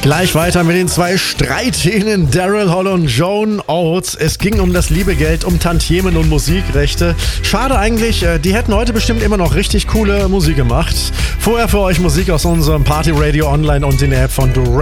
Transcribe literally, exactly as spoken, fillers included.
Gleich weiter mit den zwei Streithähnen Daryl Hall und Joan Oates. Es ging um das liebe Geld, um Tantiemen und Musikrechte. Schade eigentlich, die hätten heute bestimmt immer noch richtig coole Musik gemacht. Vorher für euch Musik aus unserem Party Radio Online und in der App von Duran.